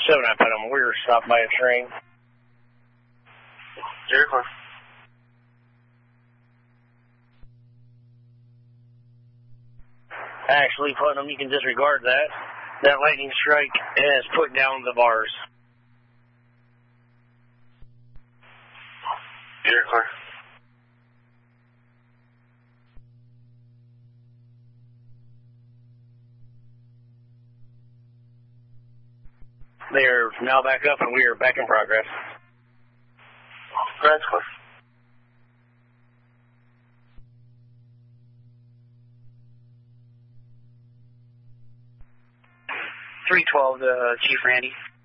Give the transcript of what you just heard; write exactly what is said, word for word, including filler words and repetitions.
seven nine Panama, we were stopped by a train. Zero clear. Actually, Putnam, you can disregard that. That lightning strike has put down the bars. Zero clear. They are now back up, and we are back in progress. That's clear. three twelve to Chief Randy.